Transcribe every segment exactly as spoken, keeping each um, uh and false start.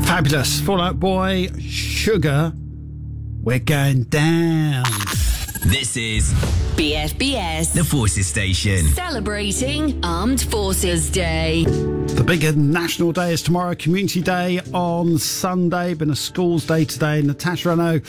Fabulous. Fall Out Boy, Sugar, we're going down. This is B F B S, the Forces Station. Celebrating Armed Forces Day. The bigger national day is tomorrow, Community Day on Sunday. Been a schools day today. Natasha Renault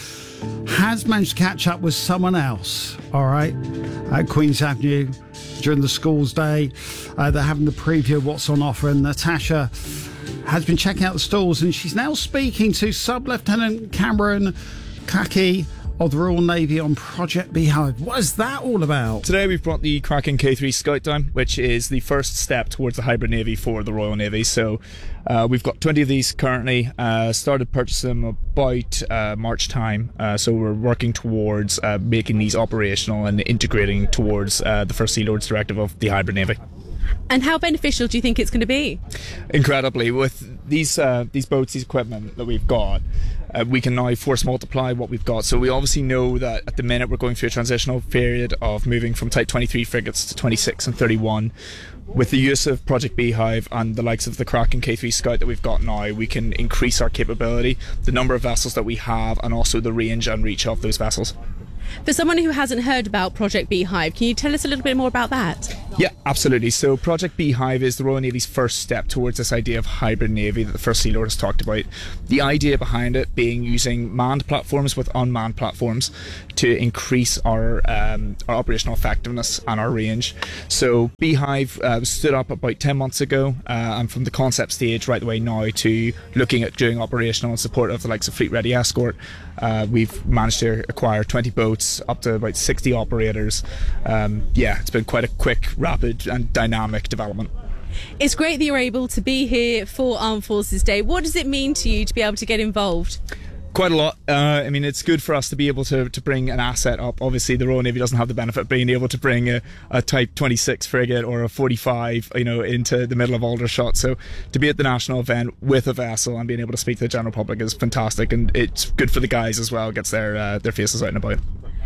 has managed to catch up with someone else, all right, at Queen's Avenue during the schools day. Uh, they're having the preview of what's on offer, and Natasha has been checking out the stalls, and she's now speaking to Sub-Lieutenant Cameron Kaki of the Royal Navy on Project Beehive. What is that all about? Today we've brought the Kraken K three Scout down, which is the first step towards the hybrid navy for the Royal Navy. So uh, we've got twenty of these currently, uh, started purchasing them about uh, March time, uh, so we're working towards uh, making these operational and integrating towards uh, the first Sea Lords directive of the hybrid navy. And how beneficial do you think it's going to be? Incredibly. With these uh, these boats, these equipment that we've got, uh, we can now force multiply what we've got. So we obviously know that at the minute we're going through a transitional period of moving from Type twenty-three frigates to twenty-six and thirty-one. With the use of Project Beehive and the likes of the Kraken K three Scout that we've got now, we can increase our capability, the number of vessels that we have, and also the range and reach of those vessels. For someone who hasn't heard about Project Beehive, can you tell us a little bit more about that? Yeah, absolutely. So Project Beehive is the Royal Navy's first step towards this idea of hybrid navy that the First Sea Lord has talked about. The idea behind it being using manned platforms with unmanned platforms to increase our um, our operational effectiveness and our range. So Beehive uh, was stood up about ten months ago, uh, and from the concept stage right the way now to looking at doing operational and support of the likes of Fleet Ready Escort, uh, we've managed to acquire twenty boats, up to about sixty operators. Um, yeah, it's been quite a quick, rapid and dynamic development. It's great that you're able to be here for Armed Forces Day. What does it mean to you to be able to get involved? Quite a lot. Uh, I mean, it's good for us to be able to, to bring an asset up. Obviously, the Royal Navy doesn't have the benefit of being able to bring a, a Type twenty-six frigate or a forty-five, you know, into the middle of Aldershot. So to be at the national event with a vessel and being able to speak to the general public is fantastic, and it's good for the guys as well. It gets their uh, their faces out and about.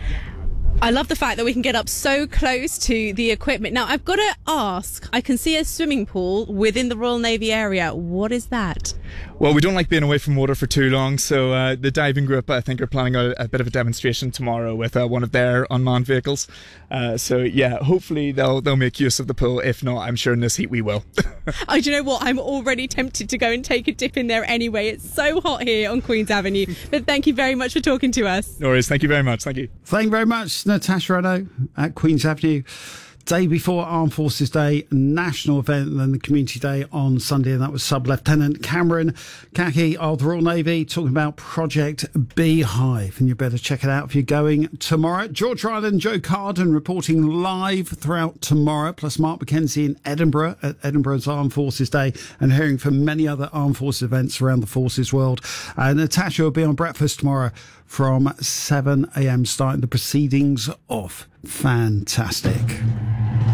I love the fact that we can get up so close to the equipment. Now, I've got to ask, I can see a swimming pool within the Royal Navy area. What is that? Well, we don't like being away from water for too long, so uh, the diving group, I think, are planning a, a bit of a demonstration tomorrow with uh, one of their unmanned vehicles. Uh, so, yeah, hopefully they'll they'll make use of the pool. If not, I'm sure in this heat we will. Oh, do you know what? I'm already tempted to go and take a dip in there anyway. It's so hot here on Queen's Avenue. But thank you very much for talking to us. No worries. Thank you very much. Thank you. Thank you very much, Natasha Renault at Queen's Avenue. Day before Armed Forces Day, national event, and then the Community Day on Sunday, and that was Sub-Lieutenant Cameron Kaki of the Royal Navy talking about Project Beehive, and you better check it out if you're going tomorrow. George Ryland and Joe Carden reporting live throughout tomorrow, plus Mark McKenzie in Edinburgh at Edinburgh's Armed Forces Day, and hearing from many other Armed Forces events around the forces world. Uh, Natasha will be on breakfast tomorrow from seven a.m, starting the proceedings off. Fantastic.